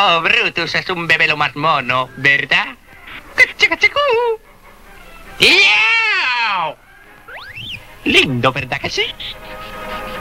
Oh, Brutus es un bebé lo más mono, ¿verdad? ¡Cachacachacú! ¡Yau! Lindo, ¿verdad que sí?